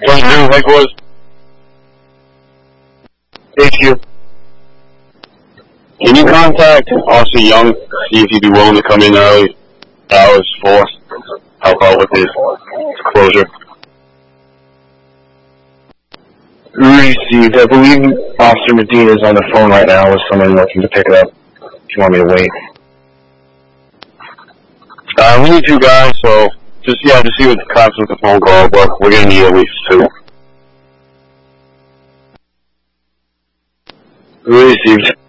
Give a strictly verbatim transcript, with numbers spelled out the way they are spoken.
Andrew, headquarters. H Q. Can you contact Officer Young, see if he'd be willing to come in early hours for us, help out with his closure? Received. I believe Officer Medina is on the phone right now with someone looking to pick it up. If you want me to wait. Uh, we need two guys, so just, yeah, just see what the cops with the phone call, but we're gonna need at least two. Received.